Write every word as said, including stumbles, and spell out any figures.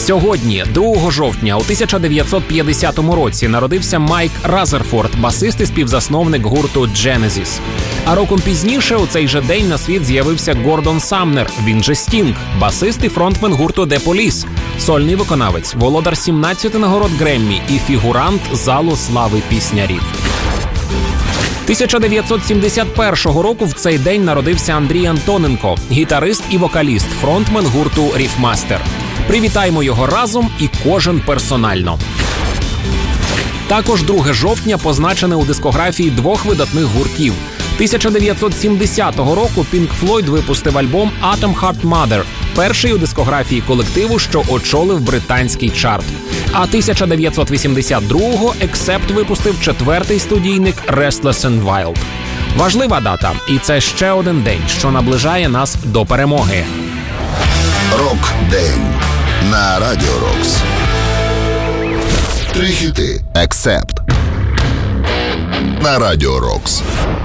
Сьогодні, другого жовтня, у тисяча дев'ятсот п'ятдесятому році народився Майк Разерфорд, басист і співзасновник гурту Genesis. А роком пізніше у цей же день на світ з'явився Гордон Самнер, він же Стінг, басист і фронтмен гурту The Police, сольний виконавець, володар сімнадцяти нагород Греммі і фігурант залу слави піснярів. тисяча дев'ятсот сімдесят першого року в цей день народився Андрій Антоненко, гітарист і вокаліст, фронтмен гурту Ріфмастер. Привітаємо його разом і кожен персонально. Також друге жовтня позначене у дискографії двох видатних гуртів. тисяча дев'ятсот сімдесятого року Pink Floyd випустив альбом Atom Heart Mother, перший у дискографії колективу, що очолив британський чарт. А тисяча дев'ятсот вісімдесят другого Accept випустив четвертий студійник Restless and Wild. Важлива дата, і це ще один день, що наближає нас до перемоги. Рок-день на Радіо Рокс. Три хіти. Accept на Радіо Рокс.